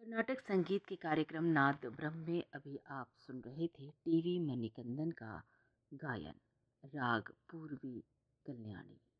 कर्नाटक संगीत के कार्यक्रम नाद ब्रह्म में अभी आप सुन रहे थे टीवी मणिकंदन का गायन, राग पूर्वी कल्याणी।